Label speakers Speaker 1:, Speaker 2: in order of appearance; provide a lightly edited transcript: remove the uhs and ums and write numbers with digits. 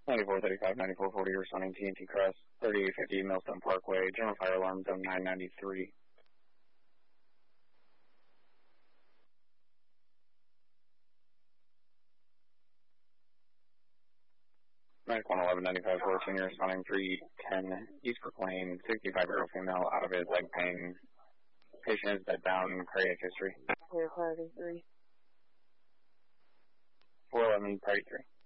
Speaker 1: 9435, 9440, responding TNT Cross, 3850 Millstone Parkway, general fire alarm zone 993. 9111, 9514, you're responding 310 East Brook Lane, 65-year-old female, out of his leg pain. Patient is bedbound, cardiac history.
Speaker 2: 411,
Speaker 1: 411, priority 3.